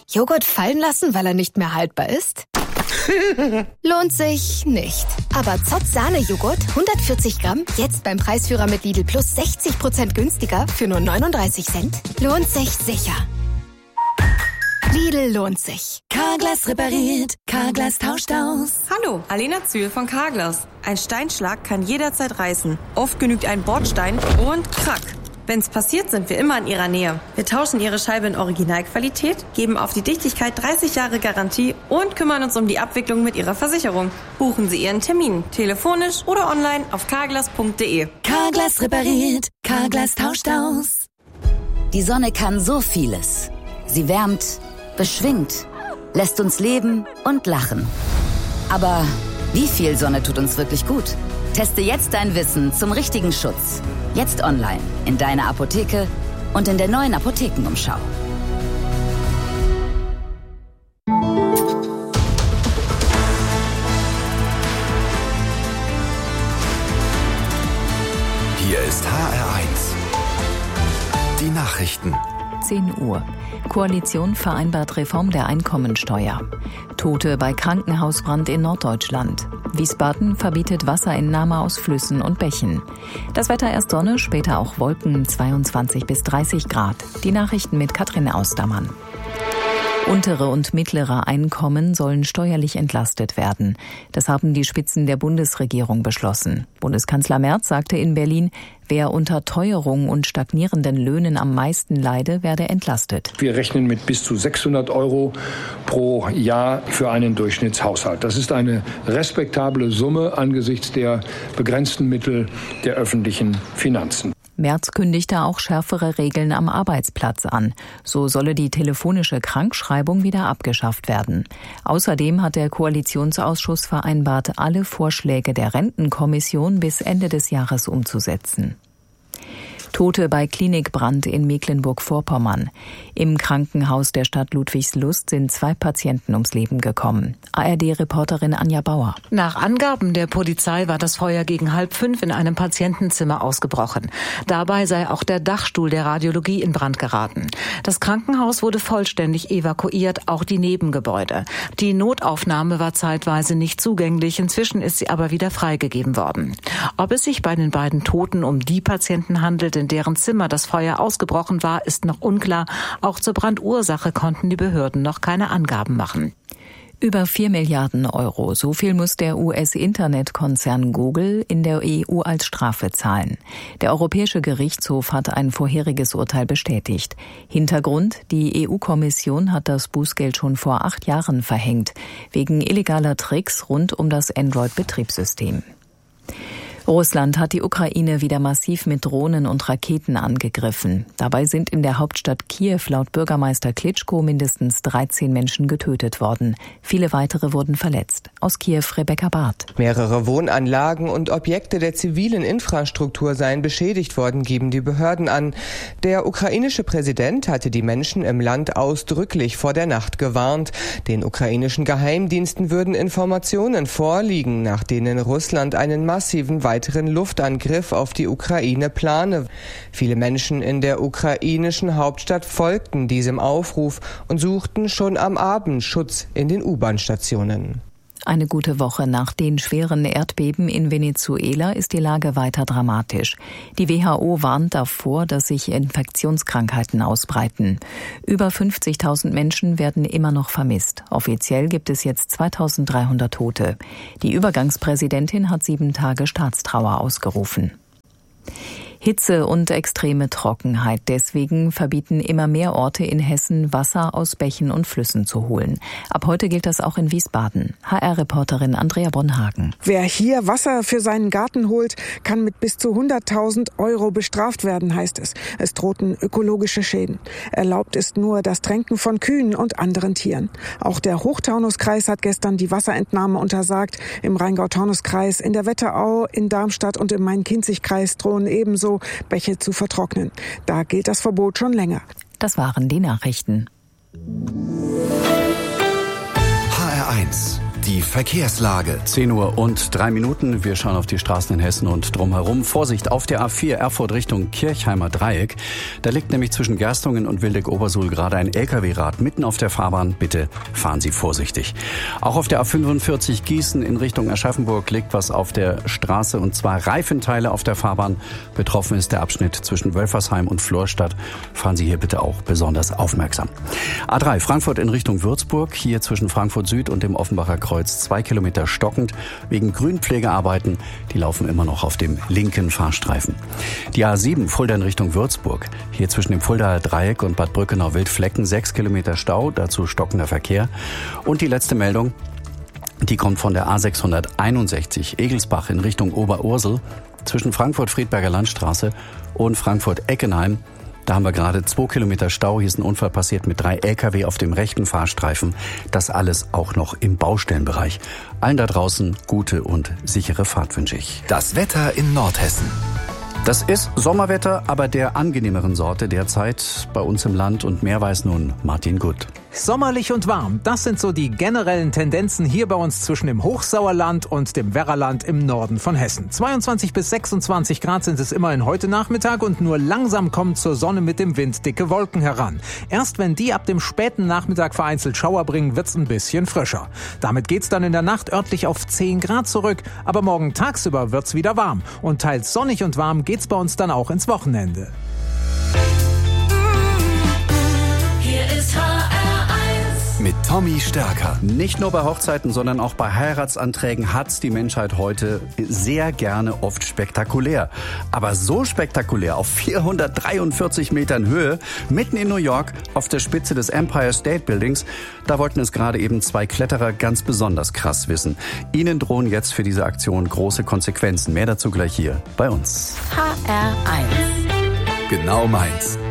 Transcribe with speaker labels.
Speaker 1: Joghurt fallen lassen, weil er nicht mehr haltbar ist? Lohnt sich nicht. Aber Zott Sahne-Joghurt, 140 Gramm, jetzt beim Preisführer mit Lidl Plus 60% günstiger für nur 39 Cent. Lohnt sich sicher. Lidl lohnt sich.
Speaker 2: Carglass repariert, Carglass tauscht aus.
Speaker 3: Hallo, Alena Zühl von Carglass. Ein Steinschlag kann jederzeit reißen. Oft genügt ein Bordstein und krack. Wenn's passiert, sind wir immer in Ihrer Nähe. Wir tauschen Ihre Scheibe in Originalqualität, geben auf die Dichtigkeit 30 Jahre Garantie und kümmern uns um die Abwicklung mit Ihrer Versicherung. Buchen Sie Ihren Termin, telefonisch oder online auf carglass.de.
Speaker 2: Carglass repariert, Carglass tauscht aus.
Speaker 4: Die Sonne kann so vieles. Sie wärmt, beschwingt, lässt uns leben und lachen. Aber wie viel Sonne tut uns wirklich gut? Teste jetzt dein Wissen zum richtigen Schutz. Jetzt online, in deiner Apotheke und in der neuen Apothekenumschau.
Speaker 5: Hier ist HR1. Die Nachrichten.
Speaker 6: 10 Uhr. Koalition vereinbart Reform der Einkommensteuer. Tote bei Krankenhausbrand in Norddeutschland. Wiesbaden verbietet Wasserentnahme aus Flüssen und Bächen. Das Wetter erst Sonne, später auch Wolken, 22 bis 30 Grad. Die Nachrichten mit Katrin Austermann. Untere und mittlere Einkommen sollen steuerlich entlastet werden. Das haben die Spitzen der Bundesregierung beschlossen. Bundeskanzler Merz sagte in Berlin, wer unter Teuerung und stagnierenden Löhnen am meisten leide, werde entlastet.
Speaker 7: Wir rechnen mit bis zu 600 € pro Jahr für einen Durchschnittshaushalt. Das ist eine respektable Summe angesichts der begrenzten Mittel der öffentlichen Finanzen.
Speaker 6: Merz kündigte auch schärfere Regeln am Arbeitsplatz an. So solle die telefonische Krankschreibung wieder abgeschafft werden. Außerdem hat der Koalitionsausschuss vereinbart, alle Vorschläge der Rentenkommission bis Ende des Jahres umzusetzen. Tote bei Klinikbrand in Mecklenburg-Vorpommern. Im Krankenhaus der Stadt Ludwigslust sind 2 Patienten ums Leben gekommen. ARD-Reporterin Anja Bauer.
Speaker 8: Nach Angaben der Polizei war das Feuer gegen 4:30 in einem Patientenzimmer ausgebrochen. Dabei sei auch der Dachstuhl der Radiologie in Brand geraten. Das Krankenhaus wurde vollständig evakuiert, auch die Nebengebäude. Die Notaufnahme war zeitweise nicht zugänglich, inzwischen ist sie aber wieder freigegeben worden. Ob es sich bei den beiden Toten um die Patienten handelt, in deren Zimmer das Feuer ausgebrochen war, ist noch unklar. Auch zur Brandursache konnten die Behörden noch keine Angaben machen.
Speaker 6: Über 4 Milliarden €. So viel muss der US-Internetkonzern Google in der EU als Strafe zahlen. Der Europäische Gerichtshof hat ein vorheriges Urteil bestätigt. Hintergrund: Die EU-Kommission hat das Bußgeld schon vor 8 Jahren verhängt, wegen illegaler Tricks rund um das Android-Betriebssystem. Russland hat die Ukraine wieder massiv mit Drohnen und Raketen angegriffen. Dabei sind in der Hauptstadt Kiew laut Bürgermeister Klitschko mindestens 13 Menschen getötet worden. Viele weitere wurden verletzt. Aus Kiew Rebecca Barth.
Speaker 9: Mehrere Wohnanlagen und Objekte der zivilen Infrastruktur seien beschädigt worden, geben die Behörden an. Der ukrainische Präsident hatte die Menschen im Land ausdrücklich vor der Nacht gewarnt. Den ukrainischen Geheimdiensten würden Informationen vorliegen, nach denen Russland einen massiven weiteren Luftangriff auf die Ukraine plane. Viele Menschen in der ukrainischen Hauptstadt folgten diesem Aufruf und suchten schon am Abend Schutz in den U-Bahn-Stationen.
Speaker 6: Eine gute Woche nach den schweren Erdbeben in Venezuela ist die Lage weiter dramatisch. Die WHO warnt davor, dass sich Infektionskrankheiten ausbreiten. Über 50.000 Menschen werden immer noch vermisst. Offiziell gibt es jetzt 2.300 Tote. Die Übergangspräsidentin hat 7 Tage Staatstrauer ausgerufen. Hitze und extreme Trockenheit. Deswegen verbieten immer mehr Orte in Hessen, Wasser aus Bächen und Flüssen zu holen. Ab heute gilt das auch in Wiesbaden. HR-Reporterin Andrea Bonhagen.
Speaker 10: Wer hier Wasser für seinen Garten holt, kann mit bis zu 100.000 € bestraft werden, heißt es. Es drohten ökologische Schäden. Erlaubt ist nur das Tränken von Kühen und anderen Tieren. Auch der Hochtaunuskreis hat gestern die Wasserentnahme untersagt. Im Rheingau-Taunus-Kreis, in der Wetterau, in Darmstadt und im Main-Kinzig-Kreis drohen ebenso Bäche zu vertrocknen. Da gilt das Verbot schon länger.
Speaker 6: Das waren die Nachrichten.
Speaker 5: HR1, die Die Verkehrslage.
Speaker 11: 10 Uhr und 3 Minuten. Wir schauen auf die Straßen in Hessen und drumherum. Vorsicht auf der A4 Erfurt Richtung Kirchheimer Dreieck. Da liegt nämlich zwischen Gerstungen und Wildeck-Obersuhl gerade ein LKW-Rad mitten auf der Fahrbahn. Bitte fahren Sie vorsichtig. Auch auf der A45 Gießen in Richtung Aschaffenburg liegt was auf der Straße, und zwar Reifenteile auf der Fahrbahn. Betroffen ist der Abschnitt zwischen Wölfersheim und Florstadt. Fahren Sie hier bitte auch besonders aufmerksam. A3 Frankfurt in Richtung Würzburg. Hier zwischen Frankfurt Süd und dem Offenbacher Kreuz 2 Kilometer stockend wegen Grünpflegearbeiten. Die laufen immer noch auf dem linken Fahrstreifen. Die A7 Fulda in Richtung Würzburg. Hier zwischen dem Fuldaer Dreieck und Bad Brückenau-Wildflecken 6 Kilometer Stau, dazu stockender Verkehr. Und die letzte Meldung, die kommt von der A661 Egelsbach in Richtung Oberursel zwischen Frankfurt-Friedberger Landstraße und Frankfurt-Eckenheim. Da haben wir gerade 2 Kilometer Stau. Hier ist ein Unfall passiert mit 3 Lkw auf dem rechten Fahrstreifen. Das alles auch noch im Baustellenbereich. Allen da draußen gute und sichere Fahrt wünsche ich.
Speaker 5: Das Wetter in Nordhessen.
Speaker 11: Das ist Sommerwetter, aber der angenehmeren Sorte derzeit bei uns im Land, und mehr weiß nun Martin Gutt.
Speaker 12: Sommerlich und warm, das sind so die generellen Tendenzen hier bei uns zwischen dem Hochsauerland und dem Werraland im Norden von Hessen. 22 bis 26 Grad sind es immerhin heute Nachmittag, und nur langsam kommen zur Sonne mit dem Wind dicke Wolken heran. Erst wenn die ab dem späten Nachmittag vereinzelt Schauer bringen, wird's ein bisschen frischer. Damit geht's dann in der Nacht örtlich auf 10 Grad zurück, aber morgen tagsüber wird's wieder warm. Und teils sonnig und warm geht's bei uns dann auch ins Wochenende.
Speaker 2: Hier ist
Speaker 5: mit Tommy Stärker.
Speaker 11: Nicht nur bei Hochzeiten, sondern auch bei Heiratsanträgen hat's die Menschheit heute sehr gerne oft spektakulär. Aber so spektakulär auf 443 Metern Höhe, mitten in New York, auf der Spitze des Empire State Buildings, da wollten es gerade eben 2 Kletterer ganz besonders krass wissen. Ihnen drohen jetzt für diese Aktion große Konsequenzen. Mehr dazu gleich hier bei uns.
Speaker 2: HR1.
Speaker 5: Genau meins.